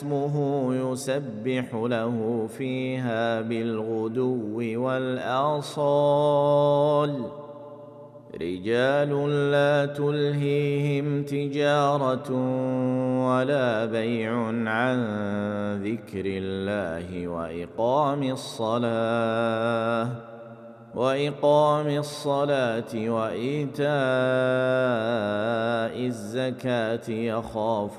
اسمه يسبح له فيها بالغدو والآصال رجال لا تلهيهم تجارة ولا بيع عن ذكر الله وإقام الصلاة وإيتاء الزكاة